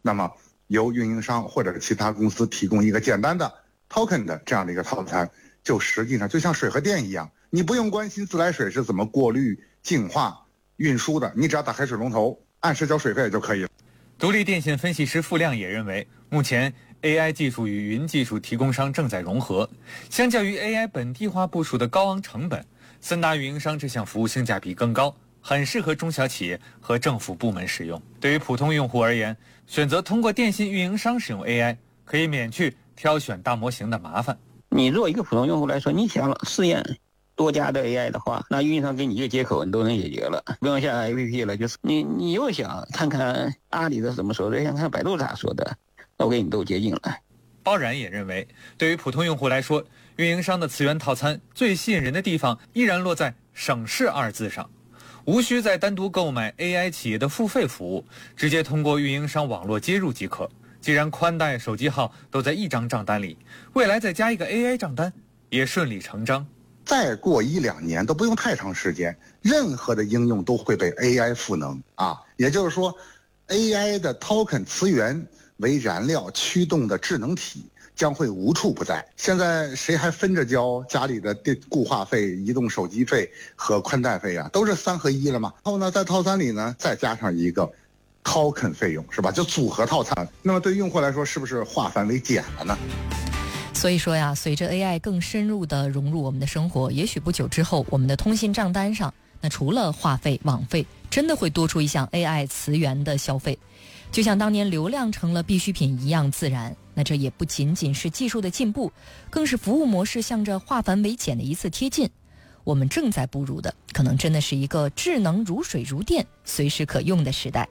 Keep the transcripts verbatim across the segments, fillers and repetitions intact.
那么由运营商或者其他公司提供一个简单的 token 的这样的一个套餐，就实际上就像水和电一样，你不用关心自来水是怎么过滤、净化、运输的，你只要打开水龙头，按时交水费就可以了。 独立电信分析师付亮也认为，目前 A I 技术与云技术提供商正在融合，相较于 A I 本地化部署的高昂成本，三大运营商这项服务性价比更高，很适合中小企业和政府部门使用。对于普通用户而言，选择通过电信运营商使用 A I， 可以免去挑选大模型的麻烦。 你作为一个普通用户来说，你想试验多家的 A I 的话，那运营商给你一个接口，你都能解决了，不用下 A P P 了。就是你，你又想看看阿里的怎么说的，想看百度咋说的，那我给你都接近了。 包然也认为，对于普通用户来说，运营商的次元套餐最吸引人的地方依然落在省事二字上，无需再单独购买 A I 企业的付费服务，直接通过运营商网络接入即可。既然宽带、手机号都在一张账单里，未来再加一个 A I 账单也顺理成章。 再过一两年都不用太长时间，任何的应用都会被 A I 赋能啊！也就是说 ，A I 的 token 词源为燃料驱动的智能体将会无处不在。现在谁还分着交家里的电固话费、移动手机费和宽带费啊？都是三合一了嘛。然后呢，在套餐里呢再加上一个 token 费用，是吧？就组合套餐。那么对用户来说，是不是化繁为简了呢？ 所以说呀，随着 A I 更深入地融入我们的生活，也许不久之后，我们的通信账单上，那除了话费、网费，真的会多出一项 A I 词源的消费，就像当年流量成了必需品一样自然。那这也不仅仅是技术的进步，更是服务模式向着化繁为简的一次贴近。我们正在步入的，可能真的是一个智能如水如电、随时可用的时代。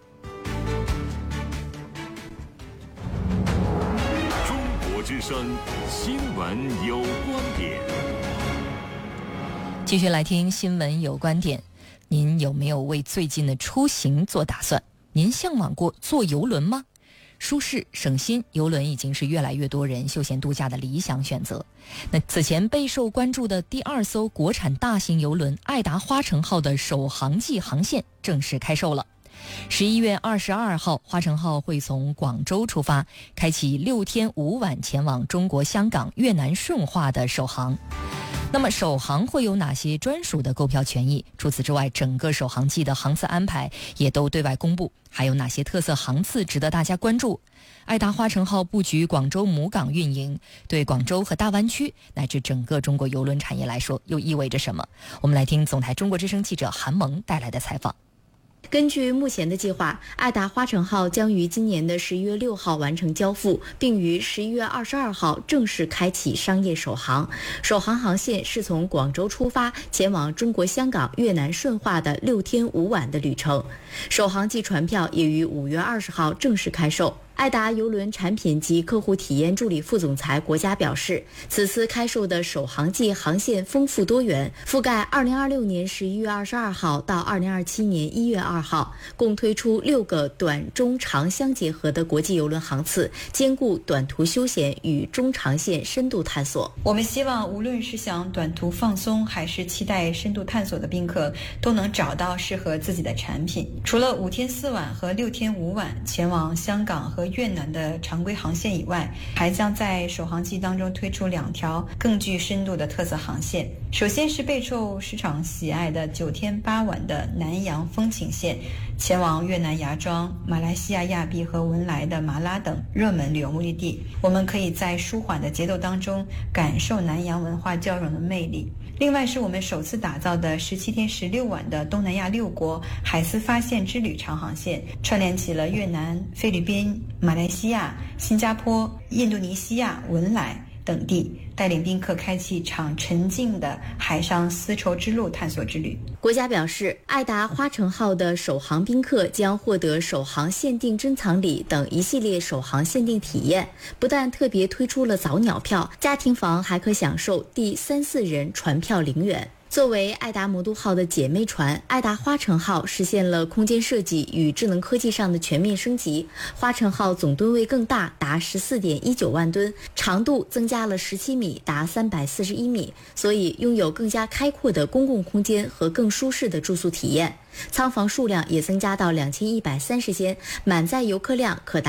之声新闻有观点， 继续来听新闻有观点。您有没有为最近的出行做打算？您向往过坐邮轮吗？舒适省心，邮轮已经是越来越多人休闲度假的理想选择。那此前备受关注的第二艘国产大型邮轮爱达花城号的首航季航线正式开售了。十一月二十二号，花城号会从广州出发，开启六天五晚前往中国香港、越南顺化的首航。那么首航会有哪些专属的购票权益？除此之外，整个首航季的航次安排也都对外公布，还有哪些特色航次值得大家关注？爱达花城号布局广州母港运营，对广州和大湾区乃至整个中国邮轮产业来说又意味着什么？我们来听总台中国之声记者韩萌带来的采访。 根据目前的计划，爱达花城号将于今年的十一月六号完成交付，并于十一月二十二号正式开启商业首航。首航航线是从广州出发，前往中国香港、越南顺化的六天五晚的旅程。首航季船票也于五月二十号正式开售。爱达邮轮产品及客户体验助理副总裁国家表示，此次开售的首航季航线丰富多元，覆盖二零二六年十一月二十二号到二零二七年一月二号，共推出六个短、中、长相结合的国际邮轮航次，兼顾短途休闲与中长线深度探索。 我们希望无论是想短途放松还是期待深度探索的宾客，都能找到适合自己的产品。除了五天四晚和六天五晚前往香港和越南的常规航线以外，还将在首航季当中推出两条更具深度的特色航线。首先是备受市场喜爱的九天八晚的南洋风情线，前往越南芽庄、马来西亚亚庇和文莱的马拉等热门旅游目的地。我们可以在舒缓的节奏当中感受南洋文化交融的魅力。另外是我们首次打造的十七天十六晚的东南亚六国海丝发现之旅长航线，串联起了越南、菲律宾、马来西亚、新加坡、印度尼西亚、文莱等地，带领宾客开启一场沉静的海上丝绸之路探索之旅。 国家表示，爱达花城号的首航宾客将获得首航限定珍藏礼等一系列首航限定体验，不但特别推出了早鸟票，家庭房还可享受第三四人船票零元。作为爱达魔都号的姐妹船，爱达花城号实现了空间设计与智能科技上的全面升级。花城号总吨位更大，达 十四点一九万吨，长度增加了十七米，达三百四十一米，所以拥有更加开阔的公共空间和更舒适的住宿体验。舱房数量也增加到两千一百三十间，满载游客量可达五千。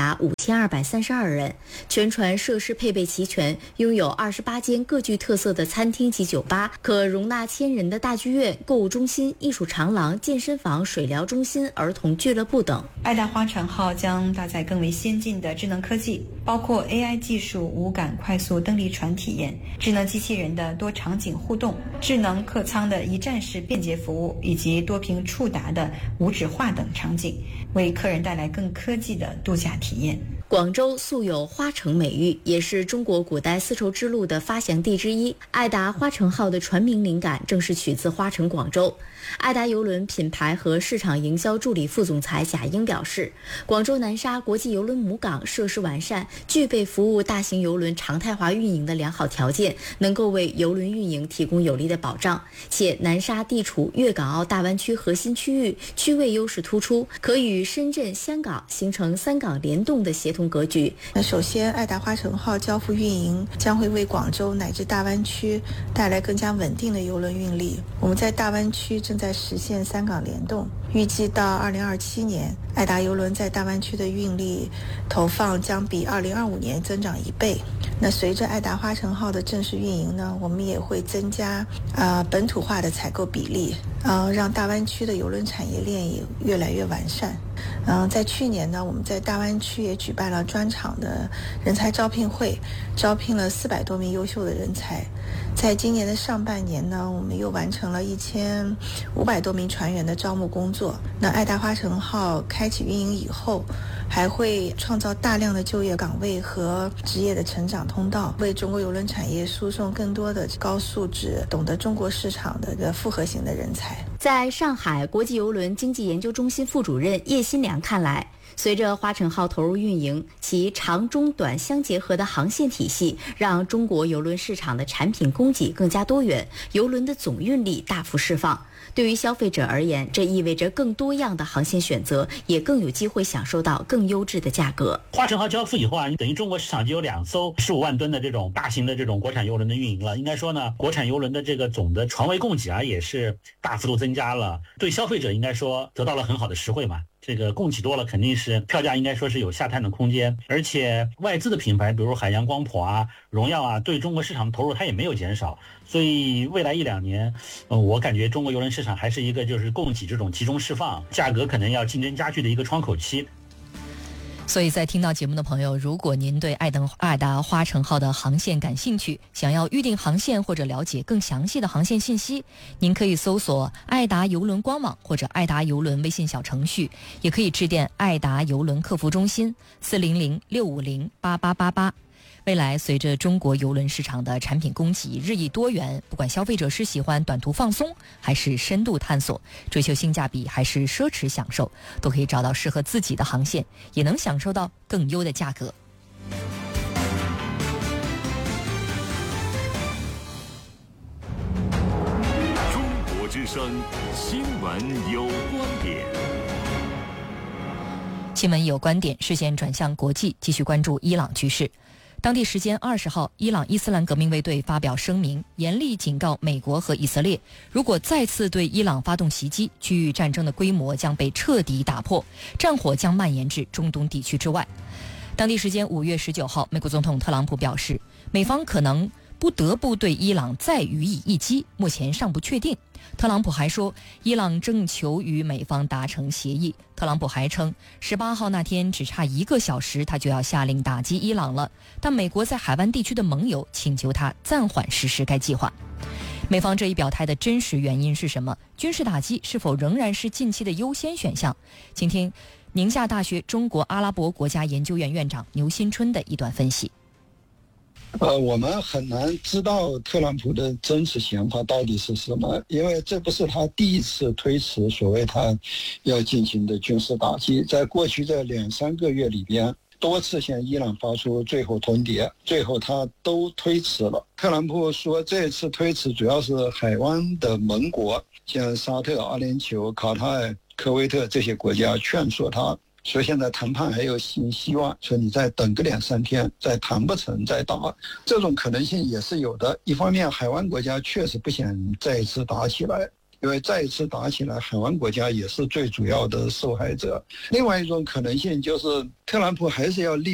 千二百三十二人，全船设施配备齐全，拥有二十八间各具特色的餐厅及酒吧，可容纳千人的大剧院、购物中心、艺术长廊、健身房、水疗中心、儿童俱乐部等。 爱达花城号将搭载更为先进的智能科技，包括 A I 技术无感快速登离船体验、智能机器人的多场景互动、智能客舱的一站式便捷服务，以及多屏触达的无纸化等场景，为客人带来更科技的度假体验。 广州素有花城美誉，也是中国古代丝绸之路的发祥地之一。爱达花城号的船名灵感正是取自花城广州。爱达邮轮品牌和市场营销助理副总裁贾英表示，广州南沙国际邮轮母港设施完善，具备服务大型邮轮常态化运营的良好条件，能够为邮轮运营提供有力的保障。且南沙地处粤港澳大湾区核心区域，区位优势突出，可与深圳、香港形成三港联动的协同格局。 那首先，爱达花城号交付运营将会为广州乃至大湾区带来更加稳定的邮轮运力。我们在大湾区正在实现三港联动，预计到二零二七年，爱达邮轮在大湾区的运力投放将比二零二五年增长一倍。那随着爱达花城号的正式运营呢，我们也会增加呃本土化的采购比例，呃让大湾区的邮轮产业链也越来越完善。嗯、呃，在去年呢，我们在大湾区也举办了专场的人才招聘会，招聘了四百多名优秀的人才。在今年的上半年呢，我们又完成了一千五百多名船员的招募工作。那爱达花城号开启运营以后，还会创造大量的就业岗位和职业的成长通道，为中国邮轮产业输送更多的高素质、懂得中国市场的一个复合型的人才。 在上海国际邮轮经济研究中心副主任叶新良看来，随着花城号投入运营，其长中短相结合的航线体系，让中国邮轮市场的产品供给更加多元，邮轮的总运力大幅释放。对于消费者而言，这意味着更多样的航线选择，也更有机会享受到更优质的价格。 花城号交付以后啊，等于中国市场就有两艘十五万吨的这种大型的这种国产邮轮的运营了。应该说呢，国产邮轮的这个总的船位供给啊，也是大幅度增加了，对消费者应该说得到了很好的实惠嘛。这个供给多了，肯定是票价应该说是有下探的空间，而且外资的品牌，比如海洋光谱啊、荣耀啊，对中国市场投入它也没有减少，所以未来一两年，呃，我感觉中国邮轮市场还是一个就是供给这种集中释放，价格可能要竞争加剧的一个窗口期。 所以在听到节目的朋友，如果您对爱登爱达花城号的航线感兴趣，想要预订航线或者了解更详细的航线信息，您可以搜索爱达邮轮官网或者爱达邮轮微信小程序，也可以致电爱达邮轮客服中心四零零六五零八八八八。未来随着中国邮轮市场的产品供给日益多元，不管消费者是喜欢短途放松还是深度探索，追求性价比还是奢侈享受，都可以找到适合自己的航线，也能享受到更优的价格。 中国之声新闻有观点。 新闻有观点，视线转向国际，继续关注伊朗局势。当地时间二十号，伊朗伊斯兰革命卫队发表声明，严厉警告美国和以色列，如果再次对伊朗发动袭击，区域战争的规模将被彻底打破，战火将蔓延至中东地区之外。当地时间五月十九号，美国总统特朗普表示，美方可能不得不对伊朗再予以一击，目前尚不确定。特朗普还说，伊朗正求与美方达成协议。特朗普还称，十八号那天只差一个小时，他就要下令打击伊朗了，但美国在海湾地区的盟友请求他暂缓实施该计划。美方这一表态的真实原因是什么？军事打击是否仍然是近期的优先选项？请听宁夏大学中国阿拉伯国家研究院院长牛新春的一段分析。 呃，我们很难知道特朗普的真实想法到底是什么，因为这不是他第一次推迟所谓他要进行的军事打击，在过去这两三个月里边，多次向伊朗发出最后通牒，最后他都推迟了。特朗普说，这次推迟主要是海湾的盟国，像沙特、阿联酋、卡塔尔、科威特这些国家劝说他。所以现在谈判还有新希望，说你再等个两三天，再谈不成再打，这种可能性也是有的。一方面，海湾国家确实不想再一次打起来，因为再一次打起来，海湾国家也是最主要的受害者。另外一种可能性就是，特朗普还是要利